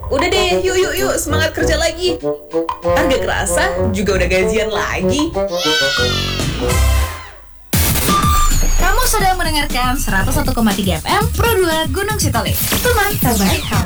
Udah deh, yuk, semangat kerja lagi. Ntar gak kerasa, juga udah gajian lagi. Kamu sedang mendengarkan 101,3 FM Pro 2 Gunung Sitoli. Teman terbaik kamu.